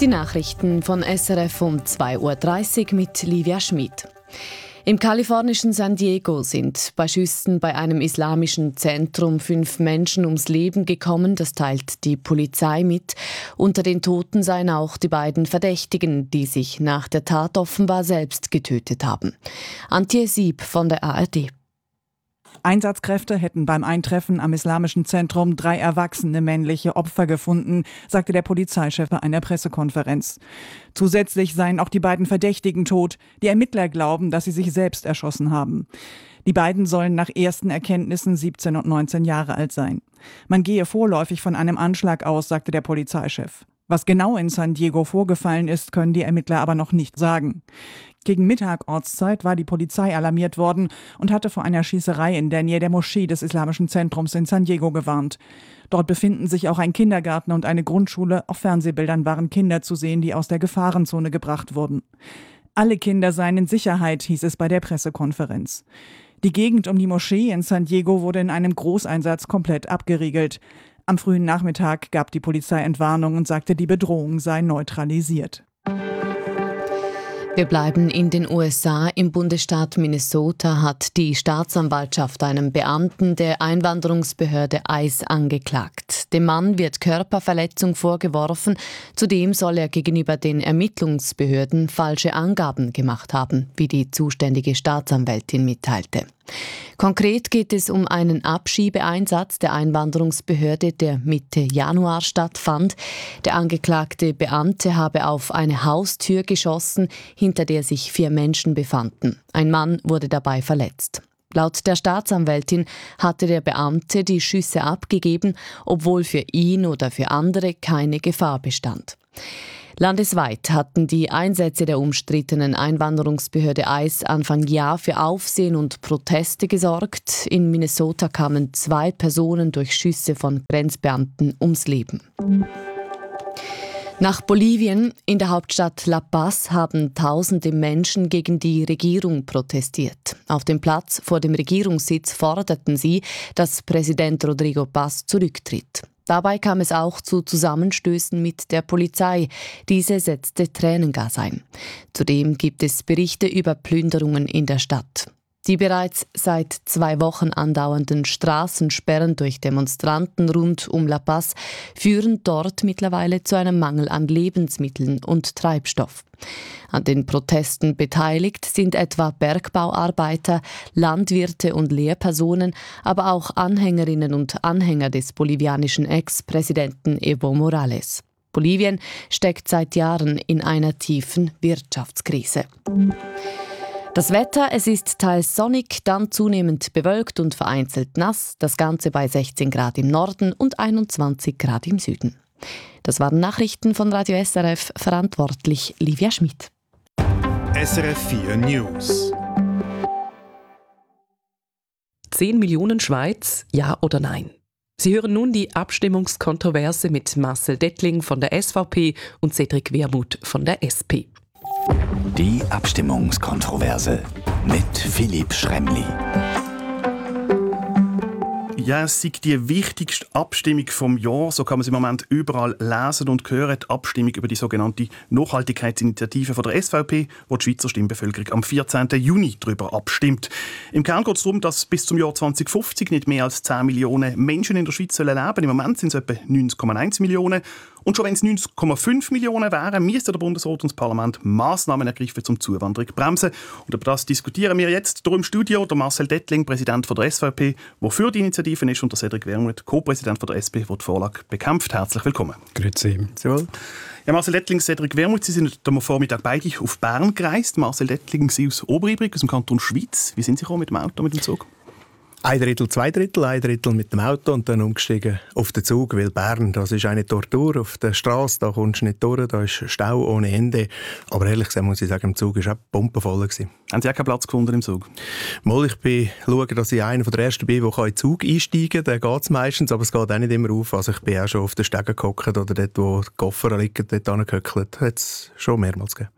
Die Nachrichten von SRF um 2.30 Uhr mit Livia Schmid. Im kalifornischen San Diego sind bei Schüssen bei einem islamischen Zentrum 5 Menschen ums Leben gekommen. Das teilt die Polizei mit. Unter den Toten seien auch die beiden Verdächtigen, die sich nach der Tat offenbar selbst getötet haben. Antje Sieb von der ARD. Einsatzkräfte hätten beim Eintreffen am islamischen Zentrum 3 erwachsene männliche Opfer gefunden, sagte der Polizeichef bei einer Pressekonferenz. Zusätzlich seien auch die beiden Verdächtigen tot. Die Ermittler glauben, dass sie sich selbst erschossen haben. Die beiden sollen nach ersten Erkenntnissen 17 und 19 Jahre alt sein. Man gehe vorläufig von einem Anschlag aus, sagte der Polizeichef. Was genau in San Diego vorgefallen ist, können die Ermittler aber noch nicht sagen. Gegen Mittag Ortszeit war die Polizei alarmiert worden und hatte vor einer Schießerei in der Nähe der Moschee des Islamischen Zentrums in San Diego gewarnt. Dort befinden sich auch ein Kindergarten und eine Grundschule. Auf Fernsehbildern waren Kinder zu sehen, die aus der Gefahrenzone gebracht wurden. Alle Kinder seien in Sicherheit, hieß es bei der Pressekonferenz. Die Gegend um die Moschee in San Diego wurde in einem Großeinsatz komplett abgeriegelt. Am frühen Nachmittag gab die Polizei Entwarnung und sagte, die Bedrohung sei neutralisiert. Wir bleiben in den USA. Im Bundesstaat Minnesota hat die Staatsanwaltschaft einen Beamten der Einwanderungsbehörde ICE angeklagt. Dem Mann wird Körperverletzung vorgeworfen. Zudem soll er gegenüber den Ermittlungsbehörden falsche Angaben gemacht haben, wie die zuständige Staatsanwältin mitteilte. Konkret geht es um einen Abschiebeeinsatz der Einwanderungsbehörde, der Mitte Januar stattfand. Der angeklagte Beamte habe auf eine Haustür geschossen, hinter der sich 4 Menschen befanden. Ein Mann wurde dabei verletzt. Laut der Staatsanwältin hatte der Beamte die Schüsse abgegeben, obwohl für ihn oder für andere keine Gefahr bestand. Landesweit hatten die Einsätze der umstrittenen Einwanderungsbehörde ICE Anfang Jahr für Aufsehen und Proteste gesorgt. In Minnesota kamen 2 Personen durch Schüsse von Grenzbeamten ums Leben. Nach Bolivien, in der Hauptstadt La Paz, haben tausende Menschen gegen die Regierung protestiert. Auf dem Platz vor dem Regierungssitz forderten sie, dass Präsident Rodrigo Paz zurücktritt. Dabei kam es auch zu Zusammenstößen mit der Polizei. Diese setzte Tränengas ein. Zudem gibt es Berichte über Plünderungen in der Stadt. Die bereits seit 2 Wochen andauernden Straßensperren durch Demonstranten rund um La Paz führen dort mittlerweile zu einem Mangel an Lebensmitteln und Treibstoff. An den Protesten beteiligt sind etwa Bergbauarbeiter, Landwirte und Lehrpersonen, aber auch Anhängerinnen und Anhänger des bolivianischen Ex-Präsidenten Evo Morales. Bolivien steckt seit Jahren in einer tiefen Wirtschaftskrise. Das Wetter, es ist teils sonnig, dann zunehmend bewölkt und vereinzelt nass. Das Ganze bei 16 Grad im Norden und 21 Grad im Süden. Das waren Nachrichten von Radio SRF, verantwortlich Livia Schmid. SRF 4 News. 10 Millionen Schweiz, ja oder nein? Sie hören nun die Abstimmungskontroverse mit Marcel Dettling von der SVP und Cedric Wermuth von der SP. Die Abstimmungskontroverse mit Philipp Schremli. Ja, es ist die wichtigste Abstimmung vom Jahr. So kann man es im Moment überall lesen und hören. Die Abstimmung über die sogenannte Nachhaltigkeitsinitiative von der SVP, wo die Schweizer Stimmbevölkerung am 14. Juni darüber abstimmt. Im Kern geht es darum, dass bis zum Jahr 2050 nicht mehr als 10 Millionen Menschen in der Schweiz leben sollen. Im Moment sind es etwa 90,1 Millionen. Und schon wenn es 90,5 Millionen wären, müsste der Bundesrat und das Parlament Massnahmen ergreifen, um die Zuwanderung zu bremsen. Und über das diskutieren wir jetzt hier im Studio. Der Marcel Dettling, Präsident von der SVP, der für die Initiative ist, und der Cedric Wermuth, Co-Präsident von der SP, der die Vorlage bekämpft. Herzlich willkommen. Grüezi. Ja, Marcel Dettling, Cedric Wermuth, Sie sind am Vormittag beide auf Bern gereist. Marcel Dettling, Sie aus Oberibrig, aus dem Kanton Schwyz. Wie sind Sie gekommen mit dem Auto, mit dem Zug? 1/3, 2/3, 1/3 mit dem Auto und dann umgestiegen auf den Zug, weil Bern, das ist eine Tortur auf der Straße, da kommst du nicht durch, da ist Stau ohne Ende. Aber ehrlich gesagt muss ich sagen, im Zug war auch pumpenvoll. Haben Sie auch keinen Platz gefunden im Zug? Mal, ich schaue, dass ich einer der Ersten bin, der in den Zug einsteigen kann. Da geht es meistens, aber es geht auch nicht immer auf. Also ich bin auch schon auf den Stegen gehockt oder dort, wo die Koffer liegen, dort hingehöckelt. Das hat es schon mehrmals gegeben.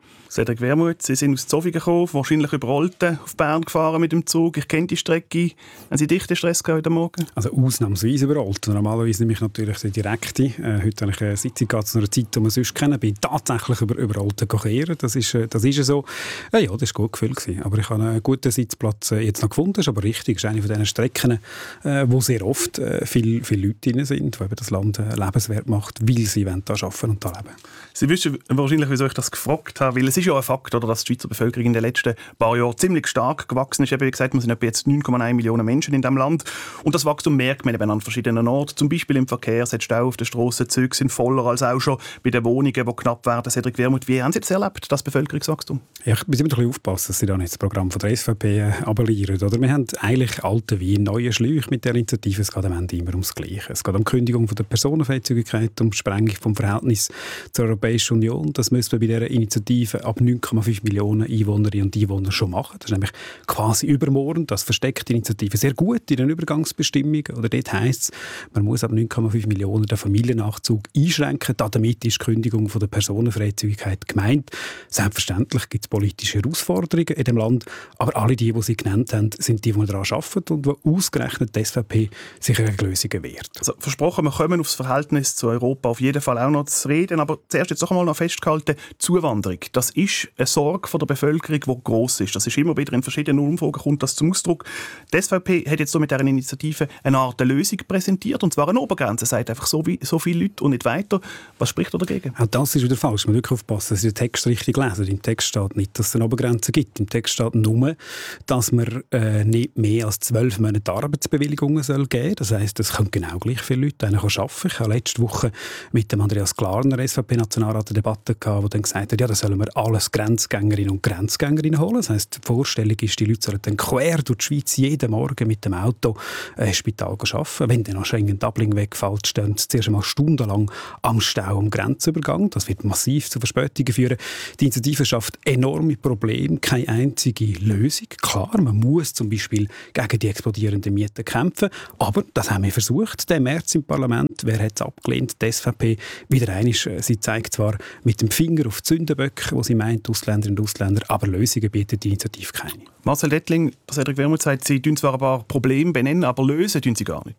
Cedric Wermuth, Sie sind aus Zofingen gekommen, wahrscheinlich über Olten auf Bern gefahren mit dem Zug. Ich kenne die Strecke. Haben Sie dichten Stress heute Morgen? Also ausnahmsweise über Olten. Normalerweise nehme ich natürlich die direkte. Heute habe ich eine Sitzung zu einer Zeit, die man sonst kennen. Bin tatsächlich über Olten kehren. Das ist so. Ja, das war gut gefühlt. Aber ich habe einen guten Sitzplatz jetzt noch gefunden. Das ist aber richtig. Das ist eine von diesen Strecken, wo sehr oft viele Leute drin sind, die eben das Land lebenswert macht, weil sie hier arbeiten und da leben. Sie wissen wahrscheinlich, wieso ich das gefragt habe, weil es ist ja ein Fakt, oder, dass die Schweizer Bevölkerung in den letzten paar Jahren ziemlich stark gewachsen ist. Wie gesagt, wir sind etwa jetzt 9,1 Millionen Menschen in diesem Land. Und das Wachstum merkt man eben an verschiedenen Orten. Zum Beispiel im Verkehr, es hat Stau auf den Strassen, die Züge sind voller als auch schon bei den Wohnungen, die knapp werden. Cedric Wermuth, wie haben Sie jetzt erlebt, das Bevölkerungswachstum? Ja, ich muss immer ein bisschen aufpassen, dass Sie da nicht das Programm von der SVP abonnieren. Oder? Wir haben eigentlich alte Wein, neue Schläuche mit der Initiative. Es geht am Ende immer ums Gleiche. Es geht um die Kündigung von der Personenfreizügigkeit, um die Sprengung vom Verhältnis zur Europäischen Union. Das müssen wir bei dieser Initiative ab 9,5 Millionen Einwohnerinnen und Einwohner schon machen. Das ist nämlich quasi übermorgen. Das versteckt die Initiative sehr gut in den Übergangsbestimmungen. Oder dort heisst es, man muss ab 9,5 Millionen den Familiennachzug einschränken. Damit ist die Kündigung von der Personenfreizügigkeit gemeint. Selbstverständlich gibt es politische Herausforderungen in dem Land, aber alle die Sie genannt haben, sind die daran arbeiten und die ausgerechnet die SVP sich gegen Lösungen wehrt. Also versprochen, wir kommen auf das Verhältnis zu Europa auf jeden Fall auch noch zu reden, aber zuerst jetzt noch einmal festgehalten, Zuwanderung, das ist eine Sorge von der Bevölkerung, die gross ist. Das ist immer wieder in verschiedenen Umfragen kommt das zum Ausdruck. Die SVP hat jetzt so mit dieser Initiative eine Art Lösung präsentiert, und zwar eine Obergrenze, sagt einfach so viele Leute und nicht weiter. Was spricht da dagegen? Auch das ist wieder falsch. Man muss wirklich aufpassen, dass Sie den Text richtig lesen. Im Text steht nicht, dass es eine Obergrenze gibt. Im Text steht nur, dass man nicht mehr als 12 Monate Arbeitsbewilligungen geben soll. Das heisst, es können genau gleich viele Leute arbeiten. Ich habe letzte Woche mit dem Andreas Klarner, SVP-Nationalrat, eine Debatte gehabt, wo dann gesagt hat, ja, da sollen wir alles Grenzgängerinnen und Grenzgängerinnen holen. Das heisst, die Vorstellung ist, die Leute sollen dann quer durch die Schweiz jeden Morgen mit dem Auto ins Spital arbeiten. Wenn dann noch Schengen-Dublin wegfällt, stehen sie zuerst einmal stundenlang am Stau am Grenzübergang. Das wird massiv zu Verspätungen führen. Die Initiative schafft enorme Probleme, keine einzige Lösung. Klar, man muss zum Beispiel gegen die explodierenden Mieten kämpfen, aber das haben wir versucht. Der März im Parlament, wer hat es abgelehnt? Die SVP. Wieder einmal, sie zeigt zwar mit dem Finger auf die Sündenböcke, wo sie meint, Ausländerinnen und Ausländer, aber Lösungen bietet die Initiative keine. Marcel Dettling, Cedric Wermuth sagt, Sie tun zwar ein paar Probleme benennen, aber lösen tun Sie gar nicht.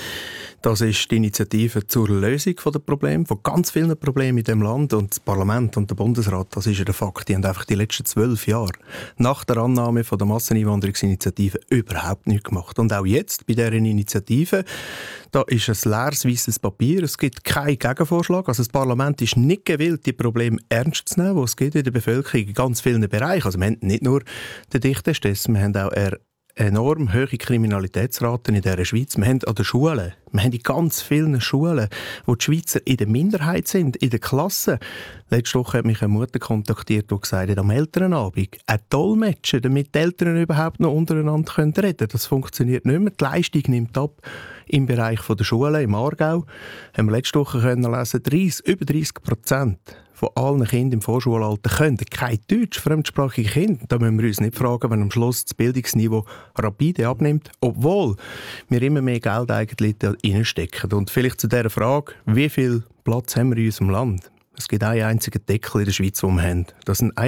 Das ist die Initiative zur Lösung der Probleme, von ganz vielen Problemen in diesem Land. Und das Parlament und der Bundesrat, das ist ja der Fakt, die haben einfach die letzten 12 Jahre nach der Annahme von der Masseneinwanderungsinitiative überhaupt nichts gemacht. Und auch jetzt bei dieser Initiative, da ist ein leeres, weisses Papier, es gibt keinen Gegenvorschlag. Also das Parlament ist nicht gewillt, die Probleme ernst zu nehmen, die es gibt in der Bevölkerung in ganz vielen Bereichen. Also wir haben nicht nur den dichten Stress, wir haben auch enorm hohe Kriminalitätsraten in dieser Schweiz. Wir haben an den Schulen, wir haben in ganz vielen Schulen, wo die Schweizer in der Minderheit sind, in der Klasse. Letzte Woche hat mich eine Mutter kontaktiert, die gesagt hat, am Elternabend ein Dolmetscher, damit die Eltern überhaupt noch untereinander reden können. Das funktioniert nicht mehr. Die Leistung nimmt ab. Im Bereich der Schulen im Aargau haben wir letzte Woche lesen, über 30% von allen Kindern im Vorschulalter können kein Deutsch, fremdsprachige Kinder. Da müssen wir uns nicht fragen, wenn am Schluss das Bildungsniveau rapide abnimmt, obwohl wir immer mehr Geld eigentlich da reinstecken. Und vielleicht zu dieser Frage, wie viel Platz haben wir in unserem Land? Es gibt einen einzigen Deckel in der Schweiz, den wir haben. Das sind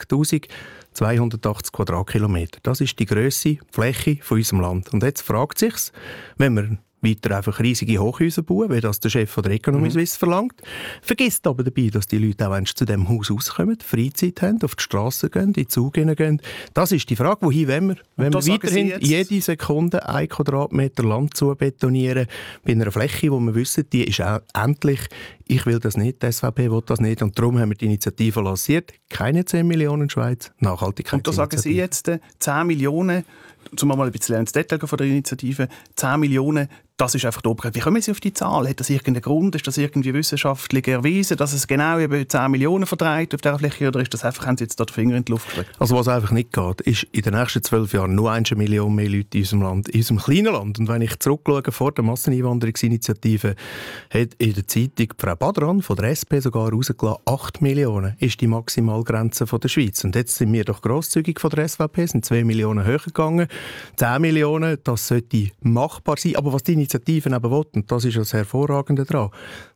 41.280 Quadratkilometer. Das ist die Grösse, die Fläche von unserem Land. Und jetzt fragt es sich, wenn wir weiter einfach riesige Hochhäuser bauen, wie das der Chef von der Economy Suisse verlangt. Vergisst aber dabei, dass die Leute auch zu diesem Haus rauskommen, Freizeit haben, auf die Straße gehen, in die Zug gehen. Das ist die Frage, wohin wollen wir? Wenn wir weiterhin jede Sekunde 1 Quadratmeter Land zu betonieren, bei einer Fläche, wo wir wissen, die ist auch endlich. Ich will das nicht, die SVP will das nicht, und darum haben wir die Initiative lanciert. Keine 10 Millionen Schweiz, Nachhaltigkeitsinitiative. Und da sagen Sie jetzt 10 Millionen, zum mal ein bisschen ins Detail von der Initiative, 10 Millionen, das ist einfach die Obergrenze. Wie kommen Sie auf die Zahl? Hat das irgendeinen Grund? Ist das irgendwie wissenschaftlich erwiesen, dass es genau eben 10 Millionen vertreibt auf dieser Fläche? Oder ist das einfach, haben Sie jetzt da den Finger in die Luft gelegt? Also was einfach nicht geht, ist in den nächsten 12 Jahren nur 1 Million mehr Leute in unserem Land, in unserem kleinen Land. Und wenn ich zurückschaue, vor der Masseneinwanderungsinitiative hat in der Zeitung Frau Badran von der SP sogar rausgelassen, 8 Millionen ist die Maximalgrenze der Schweiz. Und jetzt sind wir doch grosszügig von der SVP, sind 2 Millionen höher gegangen. 10 Millionen, das sollte machbar sein. Aber was die Initiativen eben will, und das ist das Hervorragende daran,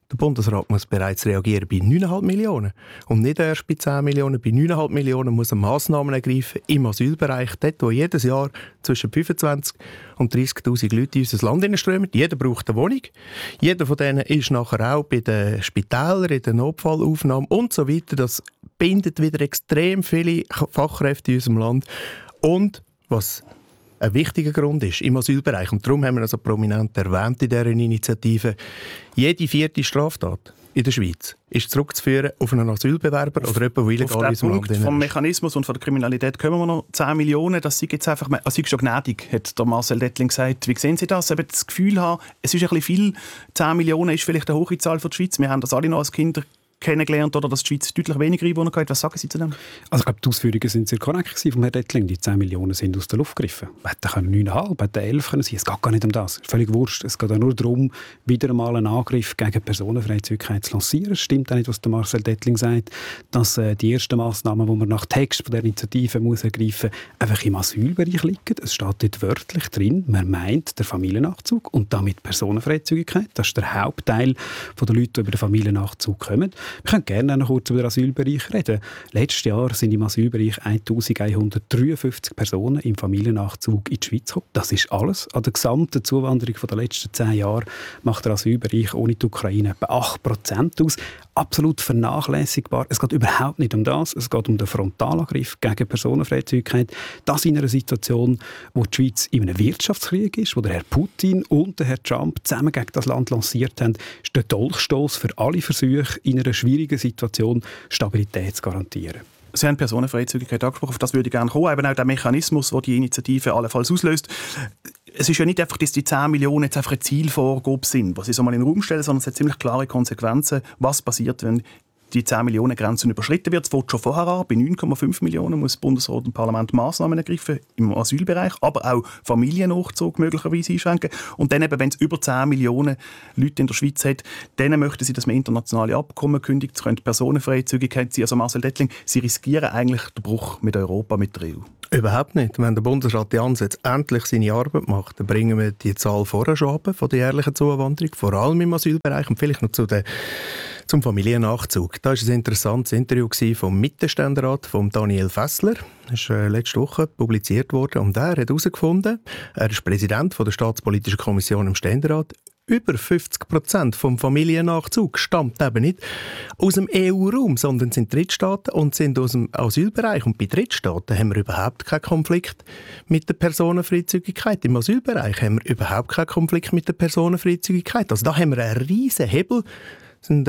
Der Bundesrat muss bereits reagieren bei 9,5 Millionen. Und nicht erst bei 10 Millionen. Bei 9,5 Millionen muss er Massnahmen ergreifen im Asylbereich, dort wo jedes Jahr zwischen 25 und 30'000 Leute in unser Land hineinströmen. Jeder braucht eine Wohnung. Jeder von denen ist nachher auch bei den Spitälern, in der Notfallaufnahme und so weiter. Das bindet wieder extrem viele Fachkräfte in unserem Land. Und was ein wichtiger Grund ist im Asylbereich, und darum haben wir das so prominent erwähnt in dieser Initiative, jede 4. Straftat in der Schweiz ist zurückzuführen auf einen Asylbewerber oder jemanden, der illegal in unserem Land ist. Vom Mechanismus und von der Kriminalität kommen wir noch 10 Millionen. Das ist jetzt einfach, also ist schon gnädig, hat der Marcel Dettling gesagt. Wie sehen Sie das? Ich habe das Gefühl, es ist ein bisschen viel. 10 Millionen ist vielleicht eine hohe Zahl für die Schweiz. Wir haben das alle noch als Kinder kennengelernt, oder dass die Schweiz deutlich weniger Einwohner hat. Was sagen Sie zu dem? Also ich glaube, die Ausführungen sind sehr korrekt von Herrn Dettling. Die 10 Millionen sind aus der Luft gegriffen. Hätten 9,5, hätten 11 können sein. Es geht gar nicht um das. Es ist völlig wurscht. Es geht auch nur darum, wieder einmal einen Angriff gegen Personenfreizügigkeit zu lancieren. Es stimmt auch nicht, was der Marcel Dettling sagt, dass die ersten Massnahmen, die man nach Text von der Initiative muss ergreifen muss, einfach im Asylbereich liegen. Es steht dort wörtlich drin, man meint den Familiennachzug und damit Personenfreizügigkeit. Das ist der Hauptteil der Leute, die über den Familiennachzug kommen. Wir können gerne noch kurz über den Asylbereich reden. Letztes Jahr sind im Asylbereich 1153 Personen im Familiennachzug in die Schweiz gekommen. Das ist alles. An der gesamten Zuwanderung der letzten 10 Jahre macht der Asylbereich ohne die Ukraine etwa 8% aus. Absolut vernachlässigbar. Es geht überhaupt nicht um das. Es geht um den Frontalangriff gegen Personenfreizügigkeit. Das in einer Situation, wo die Schweiz in einem Wirtschaftskrieg ist, wo der Herr Putin und der Herr Trump zusammen gegen das Land lanciert haben, ist der Dolchstoss für alle Versuche, in einer schwierigen Situation Stabilität zu garantieren. Sie haben Personenfreizügigkeit angesprochen, auf das würde ich gerne kommen. Eben auch der Mechanismus, der die Initiative allenfalls auslöst. Es ist ja nicht einfach, dass die 10 Millionen jetzt einfach eine Zielvorgabe sind, was sie so mal in den Raum stellen, sondern es hat ziemlich klare Konsequenzen, was passiert, wenn die 10 Millionen Grenze überschritten wird. Es fängt schon vorher an. Bei 9,5 Millionen muss Bundesrat und Parlament Massnahmen ergreifen im Asylbereich, aber auch Familiennachzug möglicherweise einschränken. Und dann eben, wenn es über 10 Millionen Leute in der Schweiz hat, dann möchten sie, dass man internationale Abkommen kündigt. Es könnte Personenfreizügigkeit sein. Also Marcel Dettling, Sie riskieren eigentlich den Bruch mit Europa, mit der EU. Überhaupt nicht. Wenn der Bundesrat die Ansatz endlich seine Arbeit macht, dann bringen wir die Zahl vorher schon ab von der jährlichen Zuwanderung, vor allem im Asylbereich und vielleicht noch zum Familiennachzug. Da war ein interessantes Interview vom Mittelständerat von Daniel Fessler. Das ist letzte Woche publiziert worden und er hat herausgefunden, er ist Präsident der Staatspolitischen Kommission im Ständerat, über 50% vom Familiennachzug stammt eben nicht aus dem EU-Raum, sondern sind Drittstaaten und sind aus dem Asylbereich. Und bei Drittstaaten haben wir überhaupt keinen Konflikt mit der Personenfreizügigkeit. Im Asylbereich haben wir überhaupt keinen Konflikt mit der Personenfreizügigkeit. Also da haben wir einen riesen Hebel. Das sind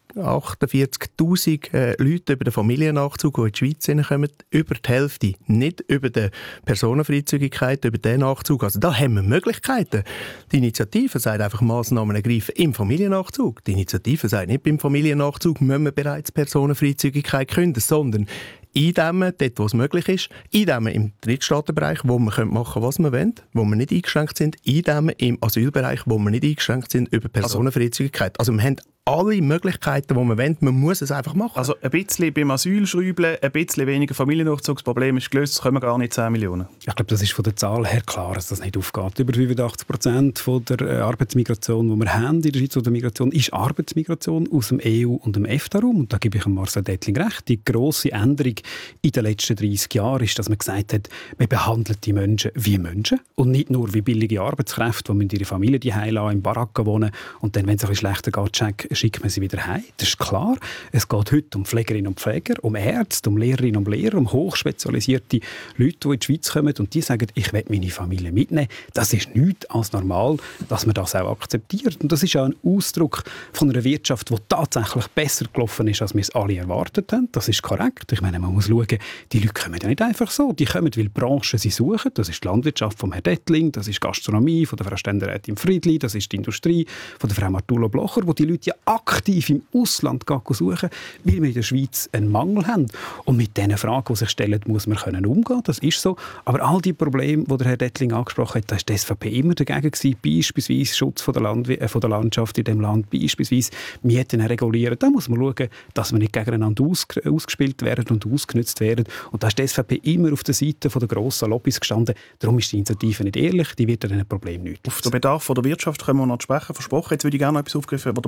48'000 Leute über den Familiennachzug, die in die Schweiz kommen, über die Hälfte nicht über die Personenfreizügigkeit, über den Nachzug. Also da haben wir Möglichkeiten. Die Initiative sagt einfach, Massnahmen ergreifen im Familiennachzug. Die Initiative sagt nicht, beim Familiennachzug müssen wir bereits Personenfreizügigkeit künden, sondern eindämmen, dort wo es möglich ist, eindämmen im Drittstaatenbereich, wo wir machen können, was wir wollen, wo wir nicht eingeschränkt sind, eindämmen im Asylbereich, wo wir nicht eingeschränkt sind über Personenfreizügigkeit. Also wir haben alle Möglichkeiten, die man wollen. Man muss es einfach machen. Also ein bisschen beim Asyl schrauben, ein bisschen weniger Familiennachzugsproblem ist gelöst, es kommen gar nicht 10 Millionen. Ich glaube, das ist von der Zahl her klar, dass das nicht aufgeht. Über 85% von der Arbeitsmigration, die wir haben in der Schweiz, oder Migration, ist Arbeitsmigration aus dem EU- und dem EFTA-Raum. Und da gebe ich Marcel Dettling recht. Die grosse Änderung in den letzten 30 Jahren ist, dass man gesagt hat, man behandelt die Menschen wie Menschen und nicht nur wie billige Arbeitskräfte, die ihre Familie die lassen, in Baracken wohnen und dann, wenn es ein bisschen schlechter geht, schickt man sie wieder heim. Das ist klar. Es geht heute um Pflegerinnen und Pfleger, um Ärzte, um Lehrerinnen und Lehrer, um hochspezialisierte Leute, die in die Schweiz kommen und die sagen, ich will meine Familie mitnehmen. Das ist nichts als normal, dass man das auch akzeptiert. Und das ist auch ein Ausdruck von einer Wirtschaft, die tatsächlich besser gelaufen ist, als wir es alle erwartet haben. Das ist korrekt. Ich meine, man muss schauen, die Leute kommen ja nicht einfach so. Die kommen, weil Branchen sie suchen. Das ist die Landwirtschaft von Herrn Dettling, das ist die Gastronomie von der Frau Ständerätin Friedli, das ist die Industrie von der Frau Martulo Blocher, wo die Leute ja aktiv im Ausland suchen, weil wir in der Schweiz einen Mangel haben. Und mit diesen Fragen, die sich stellen, muss man umgehen können. Das ist so. Aber all die Probleme, die der Herr Dettling angesprochen hat, da war die SVP immer dagegen gewesen. Beispielsweise Schutz von der Landschaft in diesem Land, beispielsweise Mieten regulieren. Da muss man schauen, dass wir nicht gegeneinander ausgespielt werden und ausgenutzt werden. Und da ist die SVP immer auf der Seite der grossen Lobbys gestanden. Darum ist die Initiative nicht ehrlich, die wird an diesem Problem nicht. Auf den Bedarf der Wirtschaft können wir noch sprechen, versprochen. Jetzt würde ich gerne noch etwas aufgreifen, was der Marcel Dettling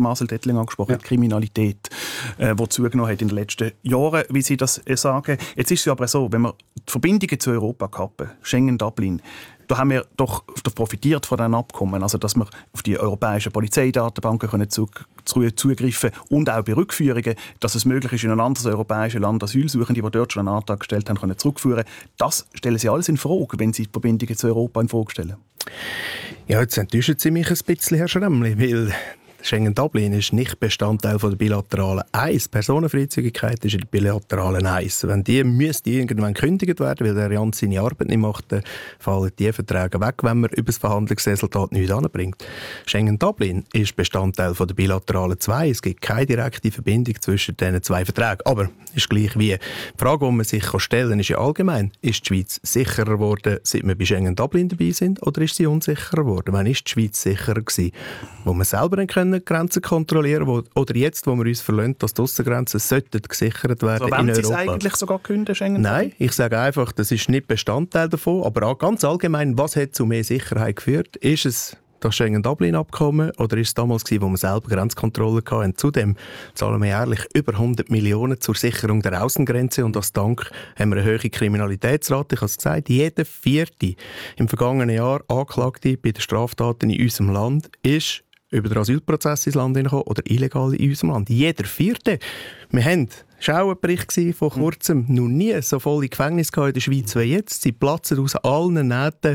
Detling angesprochen, die Kriminalität, die zugenommen hat in den letzten Jahren, wie Sie das sagen. Jetzt ist es aber so, wenn wir die Verbindungen zu Europa kappen, Schengen, Dublin, da haben wir doch profitiert von diesen Abkommen, also dass wir auf die europäischen Polizeidatenbanken können zugreifen und auch bei Rückführungen, dass es möglich ist, in ein anderes europäisches Land Asylsuchende, die dort schon einen Antrag gestellt haben, können zurückführen. Das stellen Sie alles in Frage, wenn Sie die Verbindungen zu Europa in Frage stellen. Ja, jetzt enttäuschen Sie mich ein bisschen, Herr Schremmli, weil Schengen-Dublin ist nicht Bestandteil der bilateralen 1. Personenfreizügigkeit ist in der bilateralen 1. Wenn die müsste irgendwann gekündigt werden, weil der Jan seine Arbeit nicht macht, dann fallen die Verträge weg, wenn man über das Verhandlungsresultat nichts anbringt. Schengen-Dublin ist Bestandteil der bilateralen 2. Es gibt keine direkte Verbindung zwischen diesen zwei Verträgen. Aber ist gleich wie. Die Frage, die man sich stellen kann, ist ja allgemein, ist die Schweiz sicherer geworden, seit wir bei Schengen-Dublin dabei sind, oder ist sie unsicherer geworden? Wann ist die Schweiz sicherer gewesen? Wo wir selber Grenzen kontrollieren oder jetzt, wo wir uns verlassen, dass die Aussengrenzen gesichert werden in Europa. Wollen Sie es eigentlich sogar künden, Schengen? Nein, ich sage einfach, das ist nicht Bestandteil davon, aber auch ganz allgemein, was hat zu mehr Sicherheit geführt? Ist es das Schengen-Dublin-Abkommen oder ist es damals gewesen, wo wir selber Grenzkontrolle hatten? Zudem zahlen wir jährlich über 100 Millionen zur Sicherung der Außengrenze und als Dank haben wir eine hohe Kriminalitätsrate. Ich habe es gesagt, jeder Vierte im vergangenen Jahr Anklagte bei den Straftaten in unserem Land ist über den Asylprozess ins Land hineinkommen oder illegal in unserem Land. Jeder Vierte. Wir haben, das war auch ein Bericht vor kurzem, noch nie so volle Gefängnisse in der Schweiz wie jetzt. Sie platzen aus allen Nähten.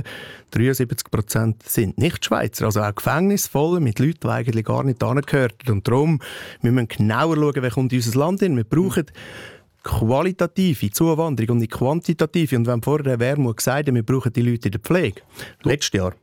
73% sind nicht Schweizer. Also auch Gefängnisse voll mit Leuten, die eigentlich gar nicht hingehören. Und darum müssen wir genauer schauen, wer kommt in unser Land hin. Wir brauchen qualitative Zuwanderung und nicht quantitative. Und wir haben vorher Herr Wermuth gesagt, wir brauchen die Leute in der Pflege. Letztes Jahr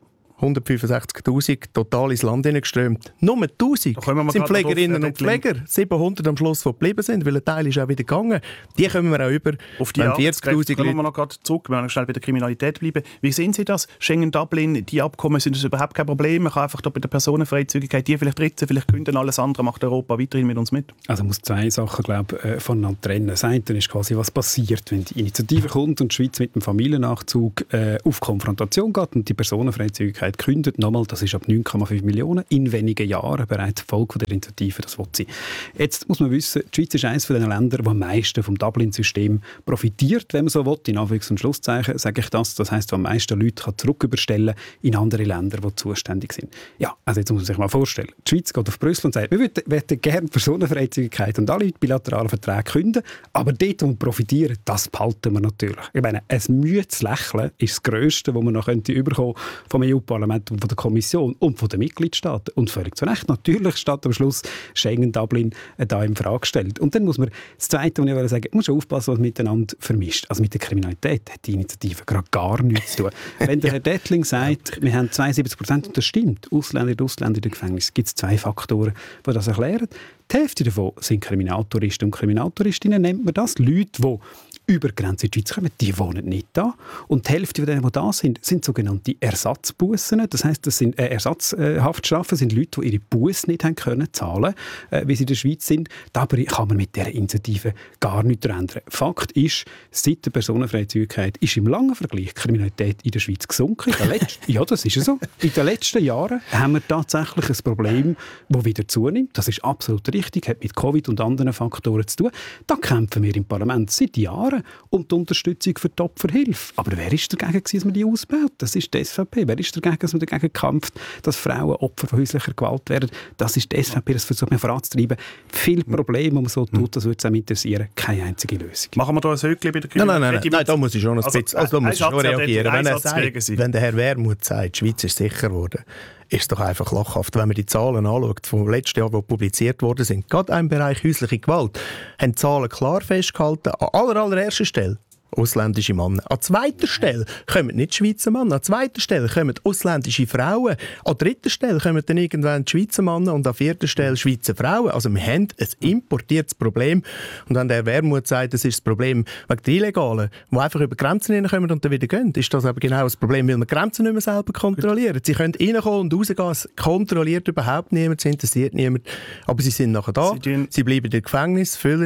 165'000 total ins Land hineingeströmt. Nur 1'000 sind Pflegerinnen und Pfleger. 700 am Schluss, die geblieben sind, weil ein Teil ist auch wieder gegangen. Die kommen wir auch über. Auf die 40'000 kommen wir noch gerade zurück, wenn wir schnell bei der Kriminalität bleiben. Wie sehen Sie das? Schengen-Dublin, die Abkommen sind das überhaupt kein Problem. Man kann einfach da bei der Personenfreizügigkeit die vielleicht ritzen, vielleicht künden, alles andere macht Europa weiterhin mit uns mit. Also man muss zwei Sachen, glaube ich, voneinander trennen. Das eine ist quasi, was passiert, wenn die Initiative kommt und die Schweiz mit dem Familiennachzug auf Konfrontation geht und die Personenfreizügigkeit gekündigt. Nochmal, das ist ab 9,5 Millionen in wenigen Jahren bereits Folge der Initiative, das will sie. Jetzt muss man wissen, die Schweiz ist eines von den Ländern, die am meisten vom Dublin-System profitiert, wenn man so will. In Anführungs- und Schlusszeichen sage ich das. Das heisst, wo am meisten Leute zurücküberstellen in andere Länder, die zuständig sind. Ja, also jetzt muss man sich mal vorstellen. Die Schweiz geht auf Brüssel und sagt, wir möchten gerne Personenfreizügigkeit und alle bilateralen Verträge künden, aber dort, wo wir profitieren, das behalten wir natürlich. Ich meine, ein müdes Lächeln ist das Grösste, das man noch überkommen vom EU-Parlament und von der Kommission und von den Mitgliedstaaten. Und völlig zu Recht. Natürlich steht am Schluss Schengen-Dublin da in Frage gestellt. Und dann muss man, das Zweite, was ich sagen wollte, muss aufpassen, was miteinander vermischt. Also mit der Kriminalität hat die Initiative gerade gar nichts zu tun. Wenn der Herr Detling sagt, wir haben 72%, und das stimmt, Ausländer in den Gefängnissen, gibt es zwei Faktoren, die das erklären. Die Hälfte davon sind Kriminaltouristen und Kriminaltouristinnen, nennt man das. Leute, die über die Grenze in die Schweiz kommen, die wohnen nicht da. Und die Hälfte von denen, die da sind, sind sogenannte Ersatzbussen. Das heisst, das sind Ersatzhaftstrafen, sind Leute, die ihre Busse nicht haben können zahlen, wie sie in der Schweiz sind. Dabei kann man mit dieser Initiative gar nichts ändern. Fakt ist, seit der Personenfreizügigkeit ist im langen Vergleich die Kriminalität in der Schweiz gesunken. Ja, das ist so. In den letzten Jahren haben wir tatsächlich ein Problem, das wieder zunimmt. Das ist absolut richtig, hat mit Covid und anderen Faktoren zu tun. Da kämpfen wir im Parlament seit Jahren um die Unterstützung für die Opferhilfe. Aber wer ist dagegen, dass man die ausbaut? Das ist die SVP. Wer ist dagegen, dass man dagegen kämpft, dass Frauen Opfer von häuslicher Gewalt werden? Das ist die SVP. Das versucht man voranzutreiben. Viele Probleme, die man so tut, das würde es auch interessieren. Keine einzige Lösung. Machen wir da ein Höckchen bei der Kriminalität? Nein, da muss ich schon ein bisschen reagieren. Wenn der Herr Wermuth sagt, die Schweiz ist sicher geworden, ist es doch einfach lachhaft. Wenn man die Zahlen anschaut, vom letzten Jahr, die publiziert worden sind, gerade im Bereich häusliche Gewalt, haben die Zahlen klar festgehalten, an allererster Stelle ausländische Männer. An zweiter Stelle kommen nicht Schweizer Männer. An zweiter Stelle kommen ausländische Frauen. An dritter Stelle kommen dann irgendwann die Schweizer Männer und an vierter Stelle Schweizer Frauen. Also wir haben ein importiertes Problem. Und wenn der Wermuth sagt, das ist das Problem wegen der Illegalen, die einfach über Grenzen hineinkommen und dann wieder gehen, ist das aber genau das Problem, weil wir Grenzen nicht mehr selber kontrollieren. Sie können reinkommen und rausgehen, es kontrolliert überhaupt niemand, es interessiert niemand. Aber sie sind nachher da, sie bleiben im Gefängnis, füllen die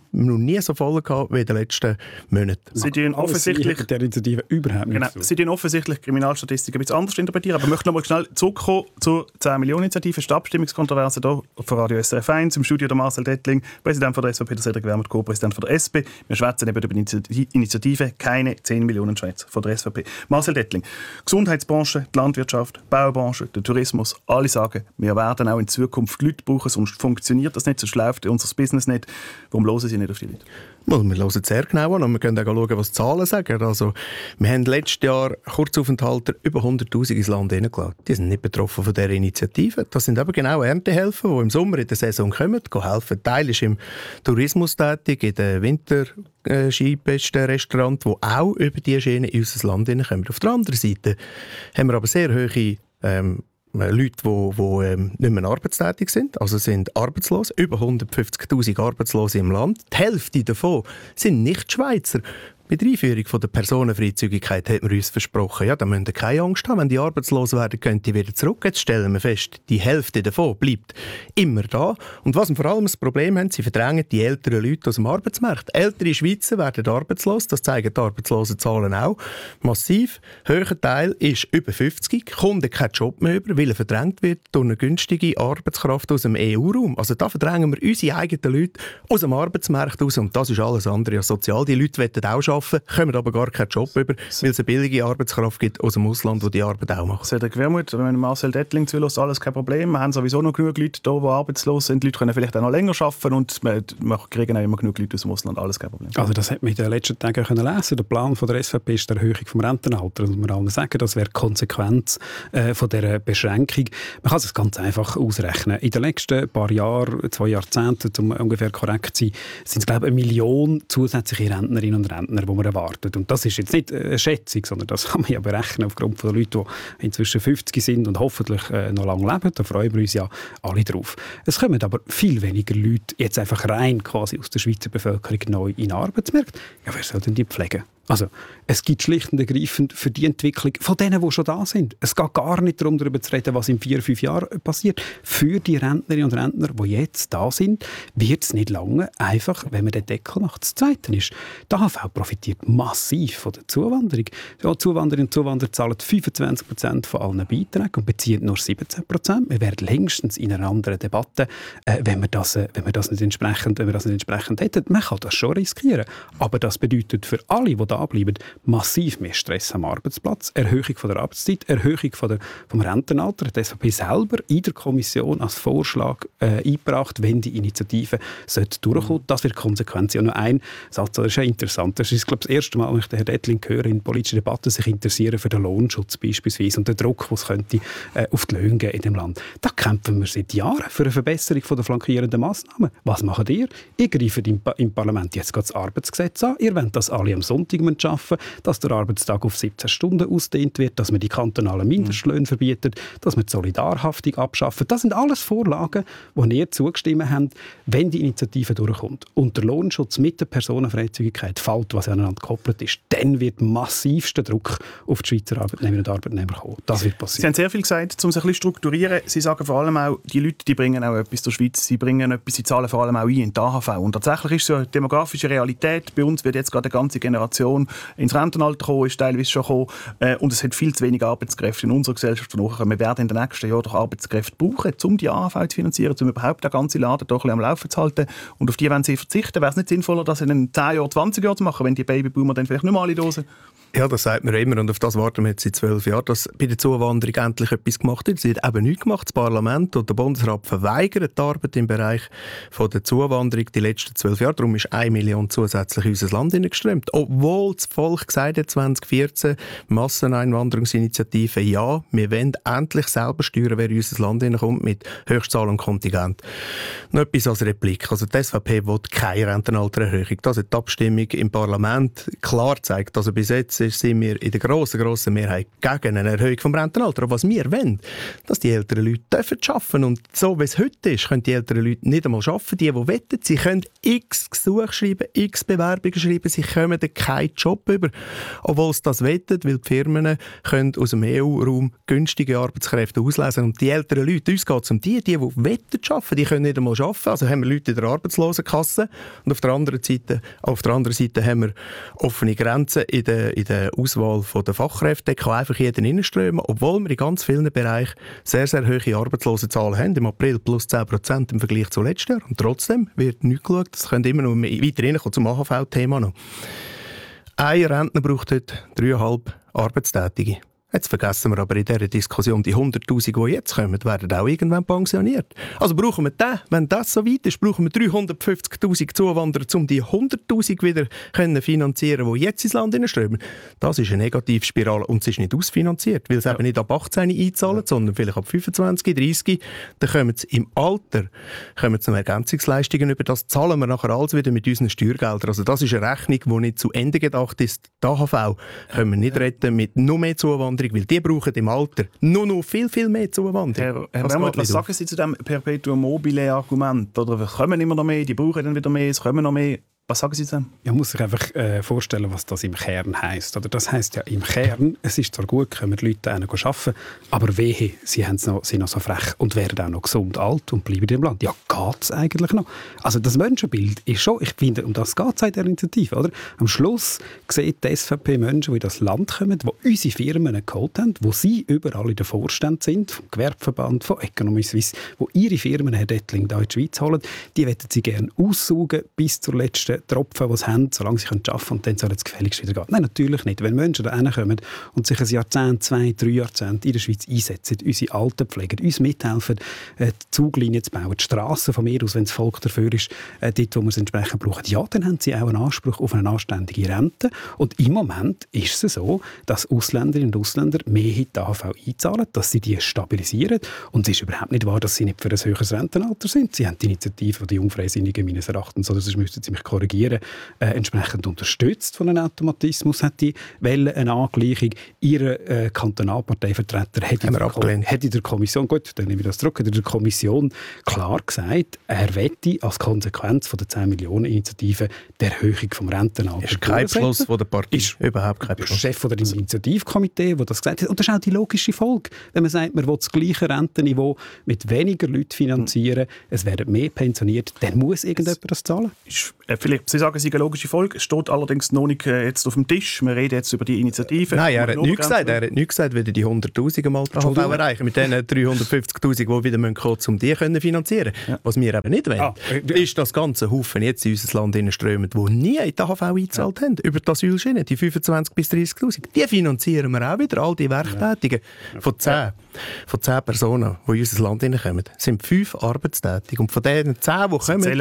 noch nie so voll gehabt wie in den letzten Monaten. Sie tun offensichtlich der Initiative überhaupt nicht so. Sie tun offensichtlich Kriminalstatistik ein bisschen anders interpretieren, aber ich möchte noch mal schnell zurückkommen zur 10-Millionen-Initiative, die Abstimmungskontroverse hier von Radio SRF 1, im Studio der Marcel Dettling, Präsident von der SVP, der Cedric Wermuth, Co-Präsident von der SP. Wir schwätzen eben über die Initiative «Keine 10 Millionen Schweizer» von der SVP. Marcel Dettling, Gesundheitsbranche, die Landwirtschaft, die Baubranche, der Tourismus, alle sagen, wir werden auch in Zukunft Leute brauchen, sonst funktioniert das nicht, sonst läuft unser Business nicht. Warum hören Sie nicht auf die Leute? Wir hören sehr genau an und wir können auch schauen, was die Zahlen sagen. Also, wir haben letztes Jahr Kurzaufenthalter über 100'000 ins Land hineingelassen. Die sind nicht betroffen von dieser Initiative. Das sind eben genau Erntehelfer, die im Sommer in der Saison kommen, helfen. Ein Teil ist im Tourismus tätig, in den Winterskipisten-Restaurants, die auch über diese Schiene in unser Land hineinkommen. Auf der anderen Seite haben wir aber sehr hohe Leute, die nicht mehr arbeitstätig sind, also sind arbeitslos, über 150'000 Arbeitslose im Land. Die Hälfte davon sind nicht Schweizer. Bei der Einführung der Personenfreizügigkeit hat man uns versprochen, ja, da müssen wir keine Angst haben, wenn die arbeitslos werden, gehen die wieder zurück. Jetzt stellen wir fest, die Hälfte davon bleibt immer da. Und was wir vor allem das Problem haben, sie verdrängen die älteren Leute aus dem Arbeitsmarkt. Ältere Schweizer werden arbeitslos, das zeigen die Arbeitslosenzahlen auch. Massiv, höherer Teil ist über 50, kommt keinen Job mehr über, weil er verdrängt wird durch eine günstige Arbeitskraft aus dem EU-Raum. Also da verdrängen wir unsere eigenen Leute aus dem Arbeitsmarkt aus und das ist alles andere als sozial. Die Leute wollen auch arbeiten, kommen aber gar keinen Job über, weil es eine billige Arbeitskraft gibt aus dem Ausland, die die Arbeit auch macht. Cedric Wermuth, wenn Marcel Dettling zulässt, alles kein Problem. Wir haben sowieso noch genug Leute da, die arbeitslos sind. Die Leute können vielleicht auch noch länger arbeiten und wir kriegen auch immer genug Leute aus dem Ausland. Alles kein Problem. Also das hat man in den letzten Tagen lesen können. Der Plan von der SVP ist die Erhöhung des Rentenalters. Und wir allen sagen, das wäre die Konsequenz von dieser Beschränkung. Man kann es ganz einfach ausrechnen. In den letzten paar Jahren, 2 Jahrzehnten, um ungefähr korrekt zu sein, sind es, glaube ich, 1 Million zusätzliche Rentnerinnen und Rentner, die man erwartet. Und das ist jetzt nicht eine Schätzung, sondern das kann man ja berechnen aufgrund von den Leuten, die inzwischen 50 sind und hoffentlich noch lange leben. Da freuen wir uns ja alle drauf. Es kommen aber viel weniger Leute jetzt einfach rein quasi aus der Schweizer Bevölkerung neu in den Arbeitsmarkt. Ja, wer soll denn die pflegen? Also, es gibt schlicht und ergreifend für die Entwicklung von denen, die schon da sind. Es geht gar nicht darum, darüber zu reden, was in 4-5 Jahren passiert. Für die Rentnerinnen und Rentner, die jetzt da sind, wird es nicht lange, einfach, wenn man den Deckel macht. Das Zweite ist, die AHV profitiert massiv von der Zuwanderung. Ja, Zuwandererinnen und Zuwanderer zahlen 25% von allen Beiträgen und beziehen nur 17%. Wir wären längstens in einer anderen Debatte, wenn wir das nicht entsprechend hätten. Man kann das schon riskieren. Aber das bedeutet für alle, die da bleiben, massiv mehr Stress am Arbeitsplatz, Erhöhung von der Arbeitszeit, Erhöhung vom Rentenalter. Die SVP selber in der Kommission als Vorschlag eingebracht, wenn die Initiative durchkommt. Das wird Konsequenz. Ja, nur ein Satz, das ist ja interessant. Das ist, glaube ich, das erste Mal, wenn ich den Herrn Dettling höre, in politischen Debatten sich interessieren für den Lohnschutz beispielsweise und den Druck, den es könnte auf die Löhne geben in dem Land. Da kämpfen wir seit Jahren für eine Verbesserung der flankierenden Massnahmen. Was macht ihr? Ihr greift im Parlament jetzt das Arbeitsgesetz an. Ihr wollt, dass alle am Sonntag arbeiten, dass der Arbeitstag auf 17 Stunden ausdehnt wird, dass man die kantonalen Mindestlöhne verbietet, dass man die Solidarhaftung abschafft. Das sind alles Vorlagen, die ihr zugestimmt habt, wenn die Initiative durchkommt. Und der Lohnschutz mit der Personenfreizügigkeit fällt, was aneinander gekoppelt ist, dann wird massivster Druck auf die Schweizer Arbeitnehmerinnen und Arbeitnehmer kommen. Das wird passieren. Sie haben sehr viel gesagt, um sich ein bisschen zu strukturieren. Sie sagen vor allem auch, die Leute, die bringen auch etwas zur Schweiz, sie bringen etwas, sie zahlen vor allem auch ein in die AHV. Und tatsächlich ist es so eine demografische Realität. Bei uns wird jetzt gerade eine ganze Generation ins Rentenalter gekommen, ist teilweise schon gekommen. Und es hat viel zu wenig Arbeitskräfte in unserer Gesellschaft. Wir werden in den nächsten Jahren doch Arbeitskräfte brauchen, um die AHV zu finanzieren, um überhaupt den ganzen Laden doch ein bisschen am Laufen zu halten. Und auf die wollen Sie verzichten. Wäre es nicht sinnvoller, das in 10 Jahren, 20 Jahren zu machen, wenn die Babyboomer dann vielleicht nicht mehr alle da sind? Ja, das sagt man immer und auf das warten wir jetzt seit 12 Jahren, dass bei der Zuwanderung endlich etwas gemacht wird. Sie hat eben nichts gemacht. Das Parlament und der Bundesrat verweigern die Arbeit im Bereich von der Zuwanderung die letzten 12 Jahre. Darum ist 1 Million zusätzlich in unser Land hineingeströmt. Obwohl das Volk gesagt hat, 2014, Masseneinwanderungsinitiative, ja, wir wollen endlich selber steuern, wer in unser Land hineinkommt mit Höchstzahl und Kontingent. Noch etwas als Replik. Also die SVP will keine Rentenaltererhöhung. Das hat die Abstimmung im Parlament klar gezeigt. Also bis jetzt sind wir in der grossen Mehrheit gegen eine Erhöhung vom Rentenalter. Aber was wir wollen, dass die älteren Leute arbeiten dürfen. Und so wie es heute ist, können die älteren Leute nicht einmal arbeiten. Die wollen, sie können x Gesuche schreiben, x Bewerbungen schreiben, sie kommen keinen keinen Job über, obwohl sie das wettet, weil die Firmen können aus dem EU-Raum günstige Arbeitskräfte auslesen. Und die älteren Leute, uns geht es um die wettet arbeiten, die können nicht einmal arbeiten. Also haben wir Leute in der Arbeitslosenkasse und auf der anderen Seite haben wir offene Grenzen in der Auswahl der Fachkräfte. Da kann einfach jeder reinströmen, obwohl wir in ganz vielen Bereichen sehr, sehr hohe Arbeitslosenzahlen haben. Im April plus 10% im Vergleich zu letztem Jahr. Und trotzdem wird nicht geschaut. Das könnte immer noch weiter reinkommen zum AHV-Thema noch. Ein Rentner braucht heute 3,5 Arbeitstätige. Jetzt vergessen wir aber in dieser Diskussion, die 100'000, die jetzt kommen, werden auch irgendwann pensioniert. Also brauchen wir den, wenn das so weit ist, brauchen wir 350'000 Zuwanderer, um die 100'000 wieder finanzieren, die jetzt ins Land hineinströmen. Das ist eine Negativspirale und es ist nicht ausfinanziert, weil sie eben nicht ab 18 einzahlen, sondern vielleicht ab 25, 30. Dann kommen sie im Alter noch Ergänzungsleistungen über. Das zahlen wir nachher alles wieder mit unseren Steuergeldern. Also das ist eine Rechnung, die nicht zu Ende gedacht ist. Die AHV können wir nicht retten mit noch mehr Zuwanderung, weil die brauchen im Alter nur noch viel, viel mehr Zuwanderung. Herr Wermuth, was sagen Sie zu dem Perpetuum mobile Argument? Oder kommen immer noch mehr, die brauchen dann wieder mehr, es kommen noch mehr. Was sagen Sie zu dem? Man muss sich einfach vorstellen, was das im Kern heisst. Oder das heisst ja im Kern, es ist zwar gut, können die Leute arbeiten, aber wehe, sie sind noch so frech und werden auch noch gesund alt und bleiben im Land. Ja, geht es eigentlich noch? Also das Menschenbild ist schon, ich finde, um das geht es in der Initiative. Oder? Am Schluss sieht die SVP Menschen, die in das Land kommen, die unsere Firmen geholt haben, wo sie überall in der Vorstand sind, vom Gewerbeverband, von Economy Suisse, wo ihre Firmen, Herr Dettling, hier in die Schweiz holen, die wollen sie gerne aussaugen bis zur letzten Tropfen, die sie haben, solange sie arbeiten können, und dann soll es gefälligst wieder gehen. Nein, natürlich nicht. Wenn Menschen da kommen und sich ein Jahrzehnt, 2, 3 Jahrzehnte in der Schweiz einsetzen, unsere Altenpflege, uns mithelfen, die Zuglinien zu bauen, die Strassen von mir aus, wenn das Volk dafür ist, dort, wo wir es entsprechend brauchen, ja, dann haben sie auch einen Anspruch auf eine anständige Rente. Und im Moment ist es so, dass Ausländerinnen und Ausländer mehr in die AHV einzahlen, dass sie die stabilisieren. Und es ist überhaupt nicht wahr, dass sie nicht für ein höheres Rentenalter sind. Sie haben die Initiative, die Jungfreisinnigen meines Erachtens, oder sonst müssten sie mich korrigieren, entsprechend unterstützt von einem Automatismus, hat die Welle eine Angleichung. Ihre Kantonalparteivertreter hat in der Kommission, gut, dann nehme ich das zurück, hat in der Kommission klar gesagt, er wette als Konsequenz von der 10 Millionen Initiative die Erhöhung vom Rentenalter. Ist kein Beschluss von der Partei. Ist überhaupt kein Beschluss. Der Chef von der Initiativkomitee, der das gesagt hat. Und das ist auch die logische Folge. Wenn man sagt, man will das gleiche Rentenniveau mit weniger Leuten finanzieren, es werden mehr pensioniert, dann muss irgendjemand das zahlen. Vielleicht, Sie sagen, es ist eine logische Folge. Es steht allerdings noch nicht jetzt auf dem Tisch. Wir reden jetzt über die Initiative. Nein, er hat nichts gesagt. Er hat nichts gesagt, wie die 100'000 mal AHV erreichen. Mit den 350'000, die wieder kommen, um die zu finanzieren. Ja. Was wir eben nicht wollen, ist das ganze Haufen jetzt in unser Land strömen, die nie in die AHV eingezahlt haben. Über die Asylschiene, die 25'000 bis 30'000. Die finanzieren wir auch wieder. All die Werktätigen von 10 Personen, die in unser Land kommen, sind 5 arbeitstätig. Und von diesen 10, die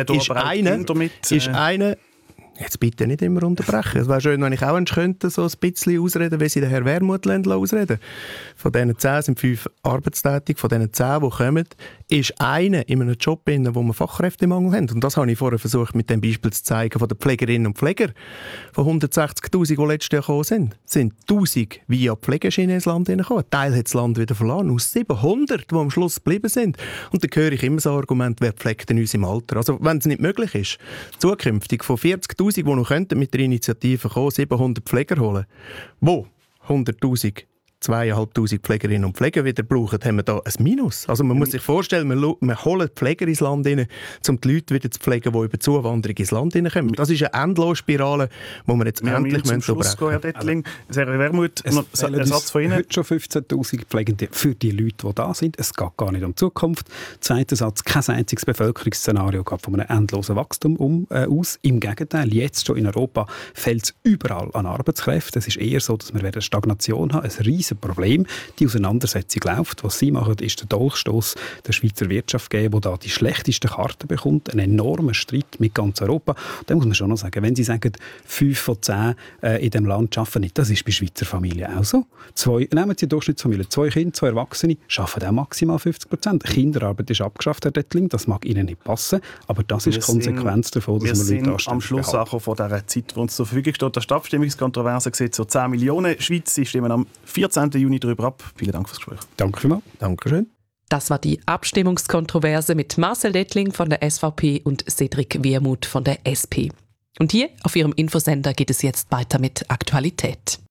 kommen, ist einer jetzt bitte nicht immer unterbrechen. Es wäre schön, wenn ich auch könnte, so ein bisschen ausreden, wie sie den Herrn Wermuth ausreden. Von diesen 10 sind 5 arbeitstätig. Von diesen 10, die kommen, ist einer in einem Job, wo wir Fachkräftemangel haben. Und das habe ich vorher versucht, mit dem Beispiel zu zeigen, von den Pflegerinnen und Pflegern. Von 160'000, die letztes Jahr gekommen sind 1'000 via Pflegeschiene ins Land hineingekommen. Ein Teil hat das Land wieder verloren. Aus 700, die am Schluss geblieben sind. Und dann höre ich immer so ein Argument, wer pflegt denn uns im Alter? Also wenn es nicht möglich ist, zukünftig von 40'000, die noch mit der Initiative kommen, 700 Pfleger holen, wo 100'000 2'500 Pflegerinnen und Pfleger wieder brauchen, haben wir da ein Minus. Also man muss sich vorstellen, wir holen Pfleger ins Land rein, um die Leute wieder zu pflegen, die über Zuwanderung ins Land hineinkommen. Das ist eine Endlosspirale, die wir jetzt endlich durchbrechen. Herr Dettling, Herr Wermuth, ein Satz von Ihnen. Heute schon 15'000 Pflegende für die Leute, die da sind. Es geht gar nicht um die Zukunft. Zweiter Satz, kein einziges Bevölkerungsszenario geht von einem endlosen Wachstum aus. Im Gegenteil, jetzt schon in Europa fällt es überall an Arbeitskräften. Es ist eher so, dass wir eine Stagnation haben, ein riesiges Problem. Die Auseinandersetzung läuft. Was sie machen, ist der Dolchstoss der Schweizer Wirtschaft geben, die da die schlechtesten Karten bekommt. Ein enormer Streit mit ganz Europa. Da muss man schon noch sagen, wenn Sie sagen, 5 von 10 in diesem Land arbeiten nicht, das ist bei Schweizer Familien auch so. Nehmen Sie die Durchschnittsfamilie, 2 Kinder, 2 Erwachsene, arbeiten auch maximal 50%. Kinderarbeit ist abgeschafft, Herr Dettling, das mag Ihnen nicht passen, aber das ist die Konsequenz davon, dass wir Leute anständig am Schluss auch von dieser Zeit, die uns zur Verfügung steht. Der Abstimmungskontroverse sieht so 10 Millionen. Schweiz, Sie stimmen am 14. Juni darüber ab. Vielen Dank fürs Gespräch. Danke vielmals. Dankeschön. Das war die Abstimmungskontroverse mit Marcel Dettling von der SVP und Cedric Wermuth von der SP. Und hier auf Ihrem Infosender geht es jetzt weiter mit Aktualität.